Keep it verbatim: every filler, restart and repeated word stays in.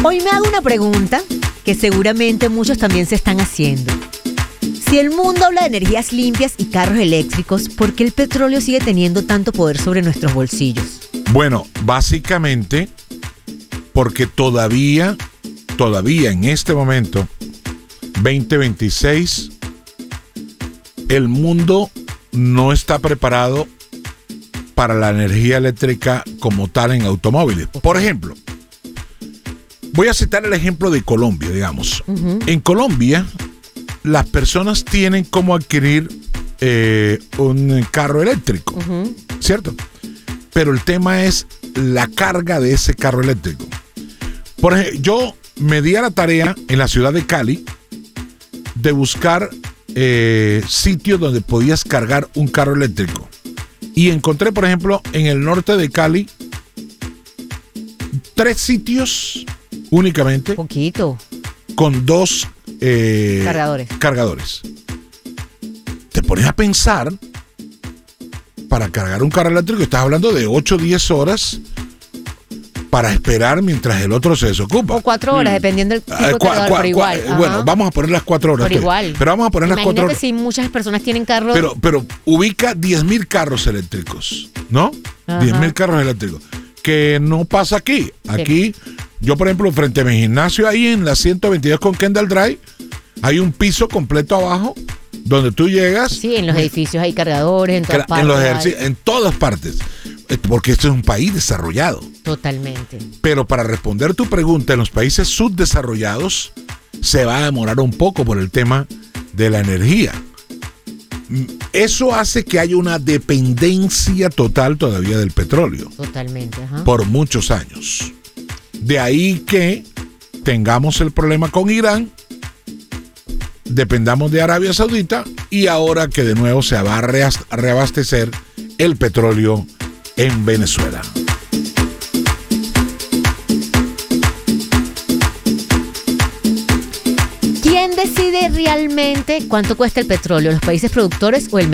Hoy me hago una pregunta que seguramente muchos también se están haciendo. Si el mundo habla de energías limpias y carros eléctricos, ¿por qué el petróleo sigue teniendo tanto poder sobre nuestros bolsillos? Bueno, básicamente porque todavía, todavía en este momento, veinte veintiséis, el mundo no está preparado para la energía eléctrica como tal en automóviles. Por ejemplo, voy a citar el ejemplo de Colombia, digamos. Uh-huh. En Colombia, las personas tienen cómo adquirir eh, un carro eléctrico, uh-huh. ¿cierto? Pero el tema es la carga de ese carro eléctrico. Por ejemplo, yo me di a la tarea en la ciudad de Cali de buscar eh, sitios donde podías cargar un carro eléctrico. Y encontré, por ejemplo, en el norte de Cali, tres sitios únicamente. Poquito. Con dos eh, cargadores. cargadores. Te pones a pensar, para cargar un carro eléctrico estás hablando de ocho o diez horas para esperar mientras el otro se desocupa. O cuatro horas, mm. dependiendo del tipo de cargador, cua, pero igual. Cua, bueno, vamos a poner las cuatro horas. Pero igual. Pero vamos a poner Imagínate las cuatro horas. Si muchas personas tienen carros. Pero, pero ubica diez mil carros eléctricos, ¿no? diez mil carros eléctricos. Que no pasa aquí. Aquí, sí. Yo por ejemplo, frente a mi gimnasio, ahí en la ciento veintidós con Kendall Drive, hay un piso completo abajo donde tú llegas. Sí, en los edificios hay cargadores, en todas en partes. Los ejercicios, en todas partes. Porque esto es un país desarrollado. Totalmente. Pero para responder tu pregunta, en los países subdesarrollados se va a demorar un poco por el tema de la energía. Eso hace que haya una dependencia total todavía del petróleo. Totalmente, ajá. Por muchos años. De ahí que tengamos el problema con Irán, dependamos de Arabia Saudita y ahora que de nuevo se va a reabastecer el petróleo en Venezuela. ¿Quién decide realmente cuánto cuesta el petróleo? ¿Los países productores o el